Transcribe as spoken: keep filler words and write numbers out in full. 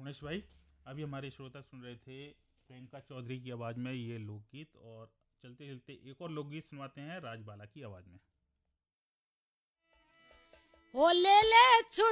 उमेश भाई, अभी हमारे श्रोता सुन रहे थे प्रियंका चौधरी की आवाज़ में ये लोकगीत, और चलते चलते एक और लोकगीत सुनवाते हैं राजबाला की आवाज़ में। ओ ले ले छुट